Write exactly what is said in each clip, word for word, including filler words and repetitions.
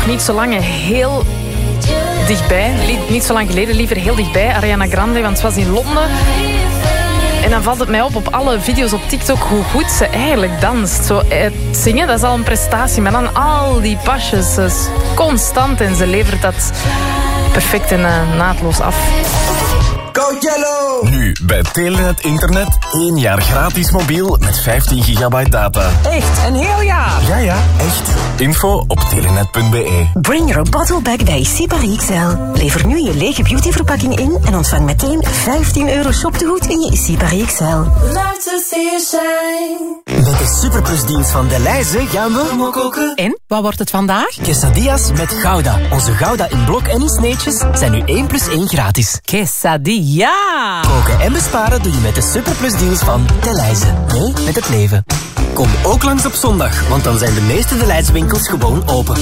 niet zo lang heel dichtbij. Niet zo lang geleden, liever heel dichtbij. Ariana Grande, want ze was in Londen. En dan valt het mij op op alle video's op TikTok hoe goed ze eigenlijk danst. Zo, het zingen, dat is al een prestatie. Maar dan al die pasjes, uh, constant. En ze levert dat perfect en uh, naadloos af. Go Yellow! Nu bij Telenet Internet één jaar gratis mobiel met vijftien gigabyte data. Echt? Een heel jaar? Ja, ja, echt. Info op telenet punt be. Bring your bottle back bij Sipari X L. Lever nu je lege beautyverpakking in en ontvang meteen vijftien euro shoptegoed in je Sipari X L. Love to see you shine. Met de superplusdienst van Delhaize gaan we koken. En, wat wordt het vandaag? Quesadillas met Gouda. Onze Gouda in blok en in sneetjes zijn nu één plus één gratis. Quesadilla! Koken en besparen doe je met de superplusdeals van Delhaize. Nee, met het leven. Kom ook langs op zondag, want dan zijn de meeste Delhaize winkels gewoon open.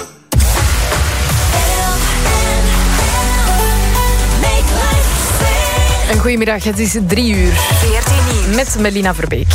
Een goedemiddag, het is drie uur. veertien nieuws. Met Melina Verbeek.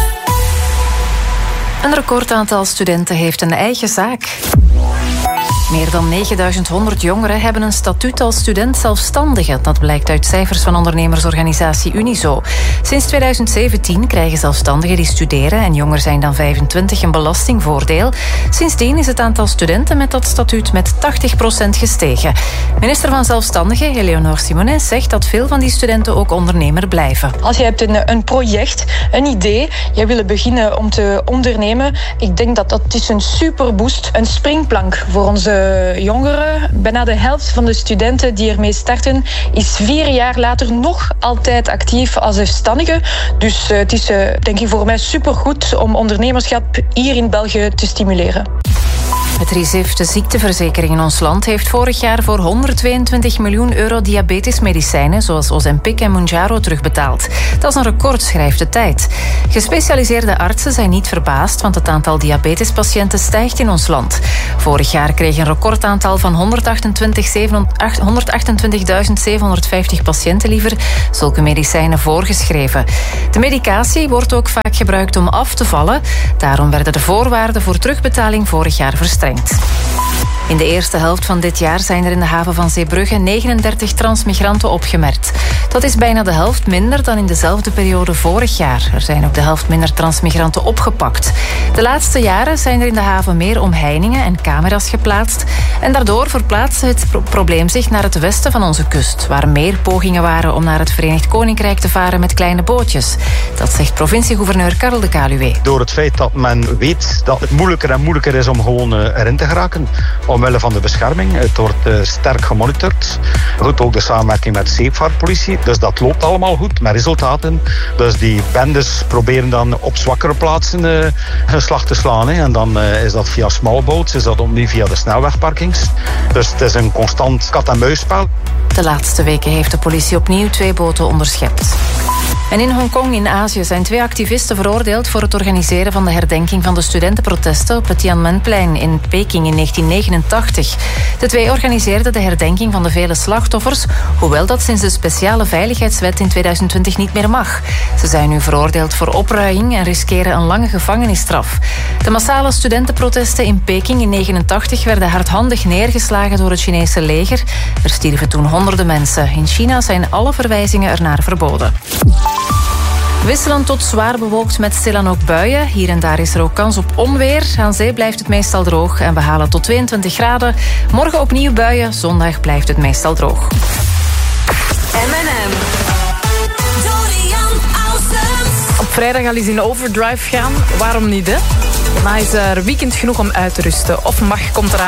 Een recordaantal studenten heeft een eigen zaak. Meer dan negenduizend honderd jongeren hebben een statuut als student zelfstandige. Dat blijkt uit cijfers van ondernemersorganisatie Unizo. Sinds tweeduizend zeventien krijgen zelfstandigen die studeren en jonger zijn dan vijfentwintig een belastingvoordeel. Sindsdien is het aantal studenten met dat statuut met tachtig procent gestegen. Minister van Zelfstandigen, Eleonore Simonet, zegt dat veel van die studenten ook ondernemer blijven. Als je hebt een, een project, een idee, jij wil beginnen om te ondernemen, ik denk dat dat is een superboost, een springplank voor onze jongeren. Bijna de helft van de studenten die ermee starten is vier jaar later nog altijd actief als zelfstandige. Dus uh, het is uh, denk ik voor mij supergoed om ondernemerschap hier in België te stimuleren. Het RIZIF, de ziekteverzekering in ons land, heeft vorig jaar voor honderdtweeëntwintig miljoen euro diabetesmedicijnen zoals Ozempic en Mounjaro terugbetaald. Dat is een record, schrijft de Tijd. Gespecialiseerde artsen zijn niet verbaasd, want het aantal diabetespatiënten stijgt in ons land. Vorig jaar kreeg een recordaantal van honderdachtentwintigduizend zevenhonderdvijftig patiënten liever zulke medicijnen voorgeschreven. De medicatie wordt ook vaak gebruikt om af te vallen. Daarom werden de voorwaarden voor terugbetaling vorig jaar verstrengd. In de eerste helft van dit jaar zijn er in de haven van Zeebrugge negenendertig transmigranten opgemerkt. Dat is bijna de helft minder dan in dezelfde periode vorig jaar. Er zijn ook de helft minder transmigranten opgepakt. De laatste jaren zijn er in de haven meer omheiningen en camera's geplaatst. En daardoor verplaatste het pro- probleem zich naar het westen van onze kust, waar meer pogingen waren om naar het Verenigd Koninkrijk te varen met kleine bootjes. Dat zegt provinciegouverneur Karel de Kaluwe. Door het feit dat men weet dat het moeilijker en moeilijker is om gewoon uh, erin te geraken, omwille van de bescherming. Het wordt uh, sterk gemonitord. Goed, ook de samenwerking met de zeevaartpolitie. Dus dat loopt allemaal goed, met resultaten. Dus die bendes proberen dan op zwakkere plaatsen uh, een slag te slaan. Hè. En dan uh, is dat via smallboats, is dat opnieuw via de snelwegparkings. Dus het is een constant kat-en-muisspel. De laatste weken heeft de politie opnieuw twee boten onderschept. En in Hongkong in Azië zijn twee activisten veroordeeld voor het organiseren van de herdenking van de studentenprotesten op het Tiananmenplein in Peking in negentien negenentachtig. De twee organiseerden de herdenking van de vele slachtoffers, hoewel dat sinds de speciale veiligheidswet in tweeduizend twintig niet meer mag. Ze zijn nu veroordeeld voor opruiing en riskeren een lange gevangenisstraf. De massale studentenprotesten in Peking in negenentachtig werden hardhandig neergeslagen door het Chinese leger. Er stierven toen honderden mensen. In China zijn alle verwijzingen ernaar verboden. Wisselend tot zwaar bewolkt met stilaan ook buien. Hier en daar is er ook kans op onweer. Aan zee blijft het meestal droog en we halen tot tweeëntwintig graden. Morgen opnieuw buien, zondag blijft het meestal droog. M en M. Op vrijdag al eens in overdrive gaan. Waarom niet, hè? Daarna is er weekend genoeg om uit te rusten. Of mag komt eraan.